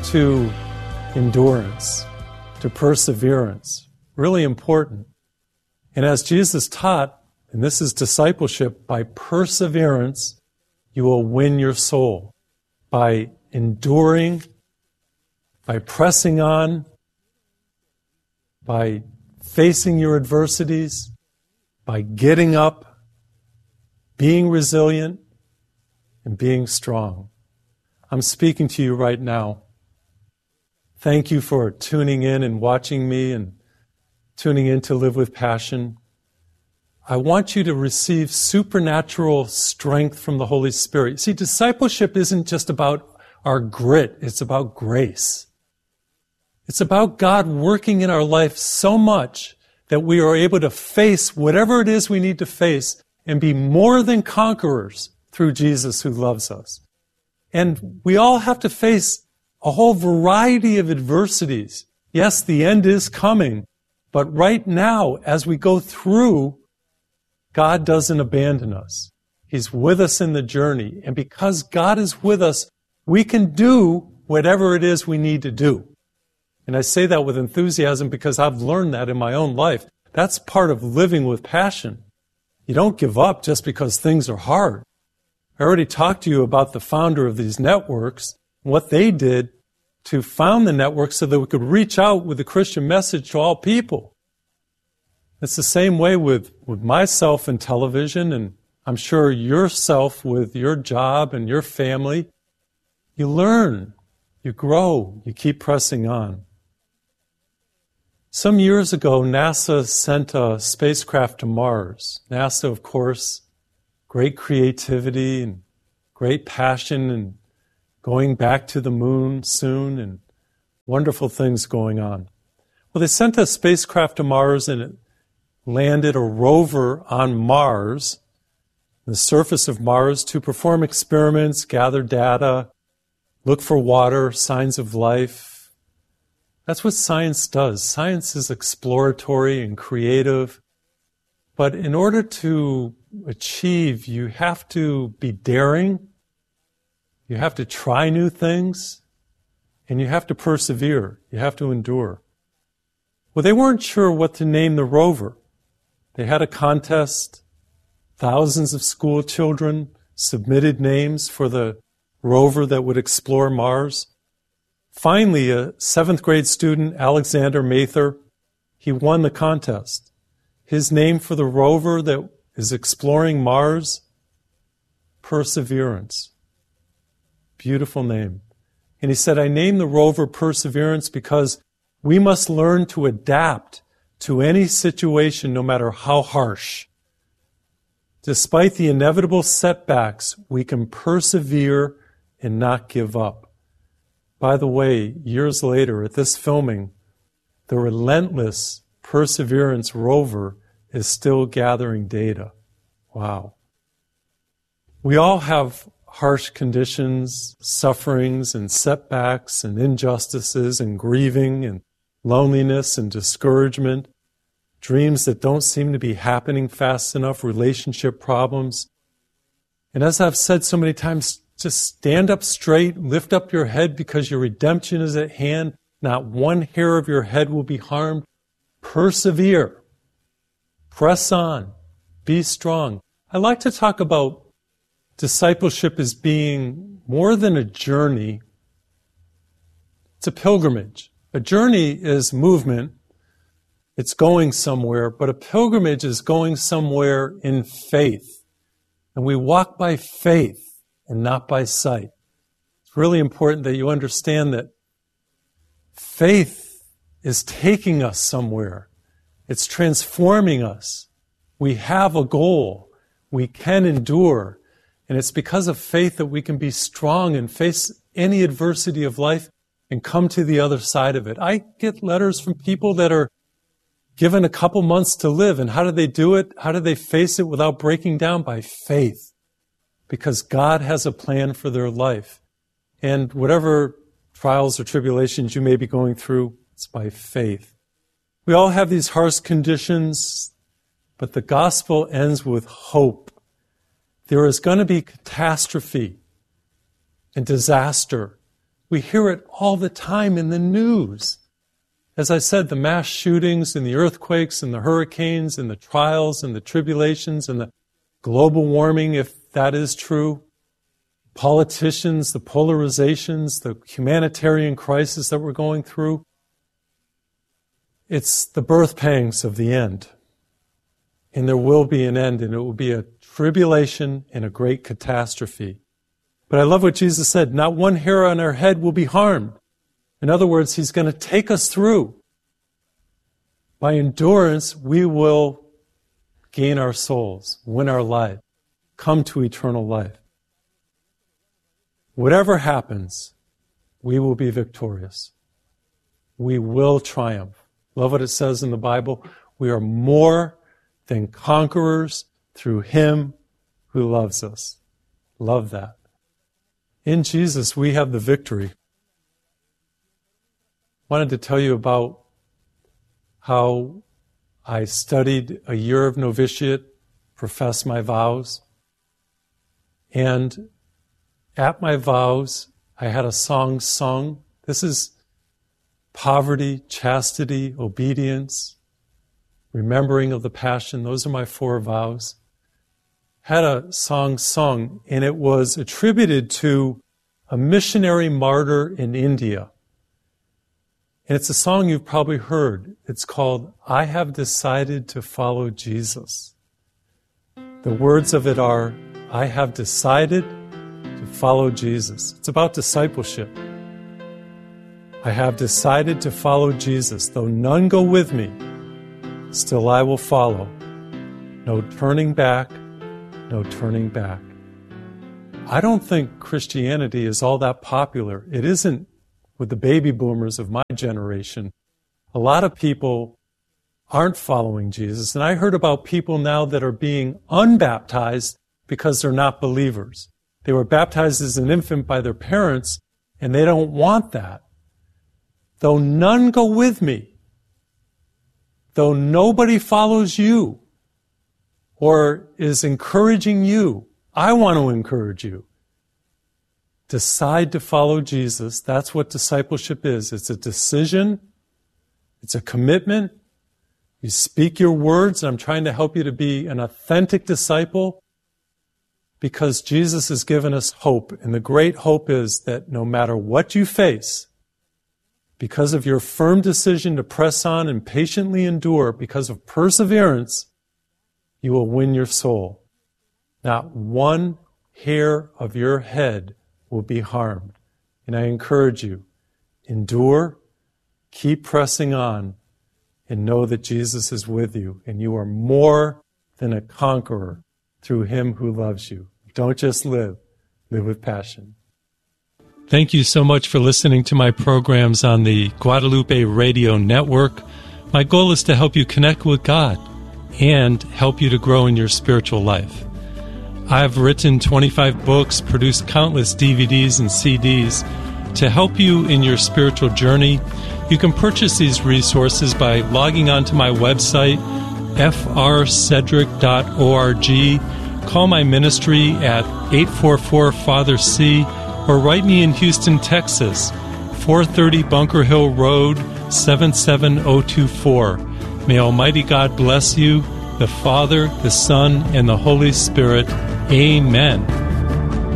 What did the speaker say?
to endurance, to perseverance. Really important. And as Jesus taught, and this is discipleship, by perseverance, you will win your soul. By enduring, by pressing on, by facing your adversities, by getting up, being resilient, and being strong. I'm speaking to you right now. Thank you for tuning in and watching me and tuning in to Live with Passion. I want you to receive supernatural strength from the Holy Spirit. See, discipleship isn't just about our grit, it's about grace. It's about God working in our life so much that we are able to face whatever it is we need to face and be more than conquerors through Jesus who loves us. And we all have to face a whole variety of adversities. Yes, the end is coming, but right now, as we go through, God doesn't abandon us. He's with us in the journey. And because God is with us, we can do whatever it is we need to do. And I say that with enthusiasm because I've learned that in my own life. That's part of living with passion. You don't give up just because things are hard. I already talked to you about the founder of these networks, what they did to found the network so that we could reach out with the Christian message to all people. It's the same way with myself and television, and I'm sure yourself with your job and your family. You learn, you grow, you keep pressing on. Some years ago, NASA sent a spacecraft to Mars. NASA, of course, great creativity and great passion and going back to the moon soon and wonderful things going on. Well, they sent a spacecraft to Mars and it landed a rover on Mars, the surface of Mars, to perform experiments, gather data, look for water, signs of life. That's what science does. Science is exploratory and creative. But in order to achieve, you have to be daring, you have to try new things, and you have to persevere. You have to endure. Well, they weren't sure what to name the rover. They had a contest. Thousands of school children submitted names for the rover that would explore Mars. Finally, a 7th grade student, Alexander Mather, he won the contest. His name for the rover that is exploring Mars, Perseverance. Beautiful name. And he said, I named the rover Perseverance because we must learn to adapt to any situation, no matter how harsh. Despite the inevitable setbacks, we can persevere and not give up. By the way, years later, at this filming, the relentless Perseverance rover is still gathering data. Wow. We all have harsh conditions, sufferings, and setbacks, and injustices, and grieving, and loneliness, and discouragement, dreams that don't seem to be happening fast enough, relationship problems. And as I've said so many times, just stand up straight, lift up your head because your redemption is at hand. Not one hair of your head will be harmed. Persevere. Press on. Be strong. I like to talk about discipleship as being more than a journey. It's a pilgrimage. A journey is movement. It's going somewhere, but a pilgrimage is going somewhere in faith. And we walk by faith and not by sight. It's really important that you understand that faith is taking us somewhere. It's transforming us. We have a goal. We can endure. And it's because of faith that we can be strong and face any adversity of life and come to the other side of it. I get letters from people that are given a couple months to live. And how do they do it? How do they face it without breaking down? By faith. Because God has a plan for their life. And whatever trials or tribulations you may be going through, it's by faith. We all have these harsh conditions, but the gospel ends with hope. There is going to be catastrophe and disaster, We hear it all the time in the news. As I said, the mass shootings and the earthquakes and the hurricanes and the trials and the tribulations and the global warming, if that is true, politicians, the polarizations, the humanitarian crisis that we're going through. It's the birth pangs of the end. And there will be an end, and it will be a tribulation and a great catastrophe. But I love what Jesus said, not one hair on our head will be harmed. In other words, He's going to take us through. By endurance, we will gain our souls, win our life, come to eternal life. Whatever happens, we will be victorious. We will triumph. Love what it says in the Bible. We are more than conquerors through Him who loves us. Love that. In Jesus, we have the victory. I wanted to tell you about how I studied a year of novitiate, professed my vows, and at my vows, I had a song sung. This is poverty, chastity, obedience, remembering of the Passion. Those are my 4 vows. Had a song sung, and it was attributed to a missionary martyr in India. And it's a song you've probably heard. It's called, I Have Decided to Follow Jesus. The words of it are, I have decided to follow Jesus. It's about discipleship. I have decided to follow Jesus. Though none go with me, still I will follow. No turning back, no turning back. I don't think Christianity is all that popular. It isn't with the baby boomers of my generation. A lot of people aren't following Jesus. And I heard about people now that are being unbaptized because they're not believers. They were baptized as an infant by their parents, and they don't want that. Though none go with me, though nobody follows you or is encouraging you, I want to encourage you. Decide to follow Jesus. That's what discipleship is. It's a decision. It's a commitment. You speak your words, and I'm trying to help you to be an authentic disciple because Jesus has given us hope. And the great hope is that no matter what you face, because of your firm decision to press on and patiently endure, because of perseverance, you will win your soul. Not one hair of your head will be harmed. And I encourage you, endure, keep pressing on, and know that Jesus is with you, and you are more than a conqueror through Him who loves you. Don't just live with passion. Thank you so much for listening to my programs on the Guadalupe Radio Network. My goal is to help you connect with God and help you to grow in your spiritual life. I've written 25 books, produced countless DVDs and CDs to help you in your spiritual journey. You can purchase these resources by logging on to my website, frcedric.org. Call my ministry at 844-FATHER-C or write me in Houston, Texas, 430 Bunker Hill Road, 77024. May Almighty God bless you, the Father, the Son, and the Holy Spirit. Amen.